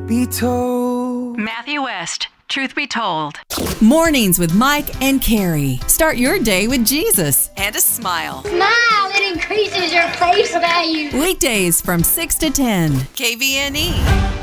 be told. Matthew West, Truth Be Told. Mornings with Mike and Carrie. Start your day with Jesus and a smile. Smile, it increases your face value. Weekdays from 6 to 10. KVNE.